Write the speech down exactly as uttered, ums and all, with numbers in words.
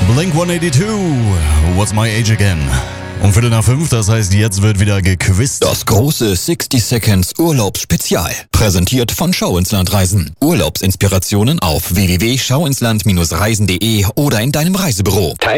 Blink hundertzweiundachtzig, What's My Age Again? Um Viertel nach fünf, das heißt, jetzt wird wieder gequizt. Das große sixty Seconds Urlaubsspezial. Präsentiert von Schau ins Land Reisen. Urlaubsinspirationen auf w w w punkt schau ins land Bindestrich reisen punkt de oder in deinem Reisebüro.